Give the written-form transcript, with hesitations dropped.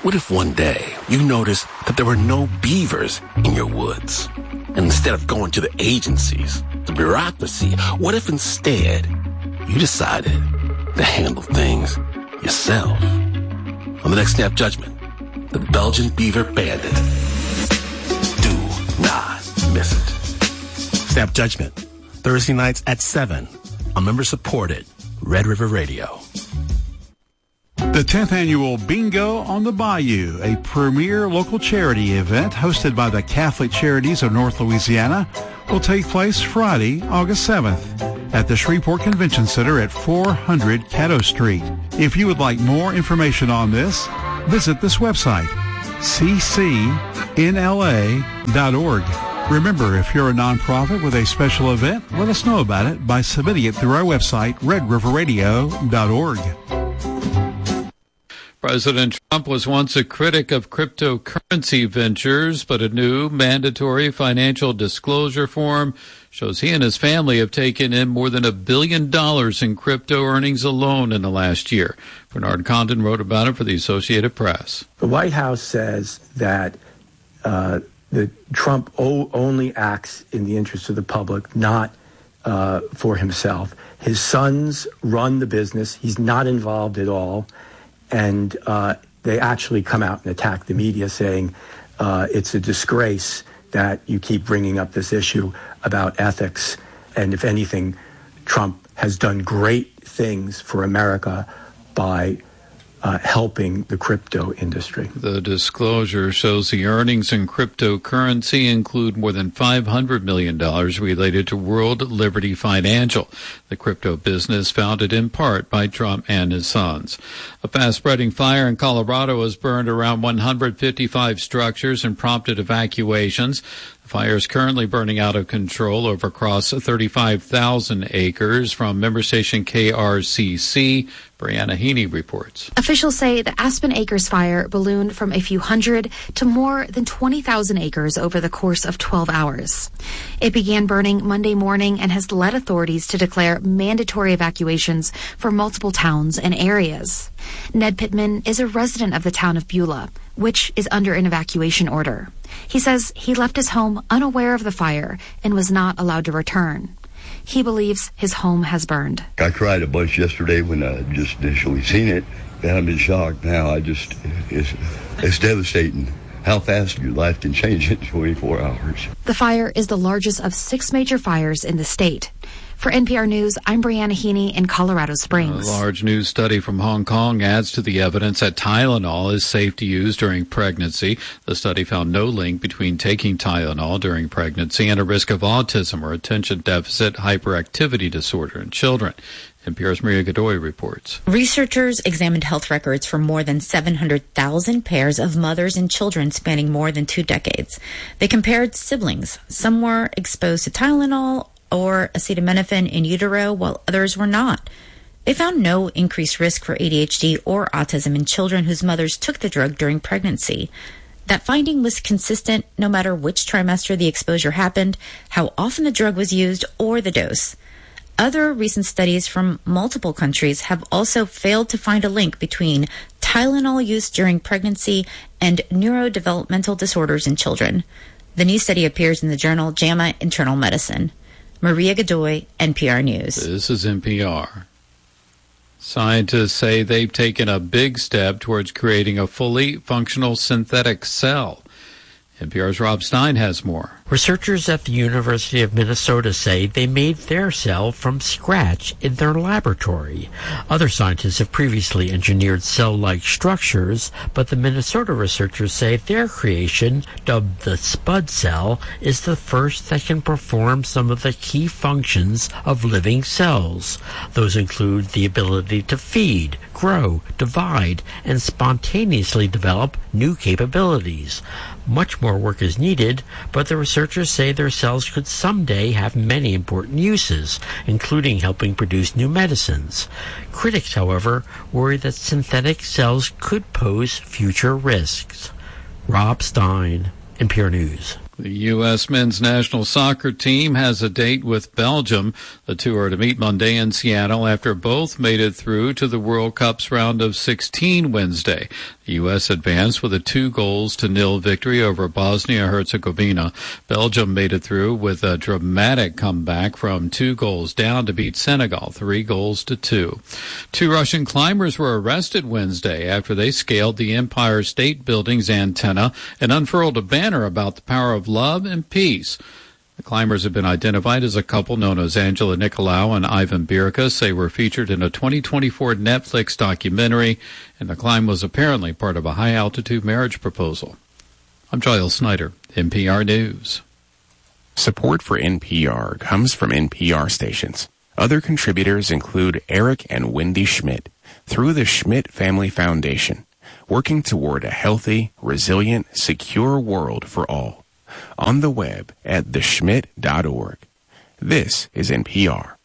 What if one day you noticed that there were no beavers in your woods? And instead of going to the agencies, the bureaucracy, what if instead you decided to handle things yourself? On the next Snap Judgment, the Belgian Beaver Bandit. Do not miss it. Snap Judgment, Thursday nights at 7 on member-supported Red River Radio. The 10th Annual Bingo on the Bayou, a premier local charity event hosted by the Catholic Charities of North Louisiana, will take place Friday, August 7th at the Shreveport Convention Center at 400 Caddo Street. If you would like more information on this, visit this website, ccnla.org. Remember, if you're a nonprofit with a special event, let us know about it by submitting it through our website, redriverradio.org. President Trump was once a critic of cryptocurrency ventures, but a new mandatory financial disclosure form shows he and his family have taken in more than $1 billion in crypto earnings alone in the last year. Bernard Condon wrote about it for the Associated Press. The White House says that Trump only acts in the interest of the public, not for himself. His sons run the business. He's not involved at all. And they actually come out and attack the media, saying it's a disgrace that you keep bringing up this issue about ethics. And if anything, Trump has done great things for America by helping the crypto industry. The disclosure shows the earnings in cryptocurrency include more than $500 million related to World Liberty Financial, the crypto business founded in part by Trump and his sons. A fast-spreading fire in Colorado has burned around 155 structures and prompted evacuations. The fire is currently burning out of control over across 35,000 acres. From member station KRCC, Brianna Heaney reports. Officials say the Aspen Acres fire ballooned from a few hundred to more than 20,000 acres over the course of 12 hours. It began burning Monday morning and has led authorities to declare mandatory evacuations for multiple towns and areas. Ned Pittman is a resident of the town of Beulah, which is under an evacuation order. He says he left his home unaware of the fire and was not allowed to return. He believes his home has burned. I cried a bunch yesterday when I just initially seen it, and I'm in shock now. It's devastating how fast your life can change in 24 hours. The fire is the largest of 6 major fires in the state. For NPR News, I'm Brianna Heaney in Colorado Springs. A large new study from Hong Kong adds to the evidence that Tylenol is safe to use during pregnancy. The study found no link between taking Tylenol during pregnancy and a risk of autism or attention deficit hyperactivity disorder in children. NPR's Maria Godoy reports. Researchers examined health records for more than 700,000 pairs of mothers and children spanning more than 2 decades. They compared siblings. Some were exposed to Tylenol or acetaminophen in utero, while others were not. They found no increased risk for ADHD or autism in children whose mothers took the drug during pregnancy. That finding was consistent no matter which trimester the exposure happened, how often the drug was used, or the dose. Other recent studies from multiple countries have also failed to find a link between Tylenol use during pregnancy and neurodevelopmental disorders in children. The new study appears in the journal JAMA Internal Medicine. Maria Godoy, NPR News. This is NPR. Scientists say they've taken a big step towards creating a fully functional synthetic cell. NPR's Rob Stein has more. Researchers at the University of Minnesota say they made their cell from scratch in their laboratory. Other scientists have previously engineered cell-like structures, but the Minnesota researchers say their creation, dubbed the Spud cell, is the first that can perform some of the key functions of living cells. Those include the ability to feed, grow, divide, and spontaneously develop new capabilities. Much more work is needed, but the researchers say their cells could someday have many important uses, including helping produce new medicines. Critics, however, worry that synthetic cells could pose future risks. Rob Stein, NPR News. The U.S. men's national soccer team has a date with Belgium. The two are to meet Monday in Seattle after both made it through to the World Cup's round of 16 Wednesday. The U.S. advanced with a 2-0 victory over Bosnia-Herzegovina. Belgium made it through with a dramatic comeback from 2 goals down to beat Senegal 3-2. 2 Russian climbers were arrested Wednesday after they scaled the Empire State Building's antenna and unfurled a banner about the power of love and peace. The climbers have been identified as a couple known as Angela Nicolau and Ivan Birkas. They were featured in a 2024 Netflix documentary, and the climb was apparently part of a high-altitude marriage proposal. I'm Giles Snyder, NPR News. Support for NPR comes from NPR stations. Other contributors include Eric and Wendy Schmidt through the Schmidt Family Foundation, working toward a healthy, resilient, secure world for all. On the web at theschmidt.org. This is NPR.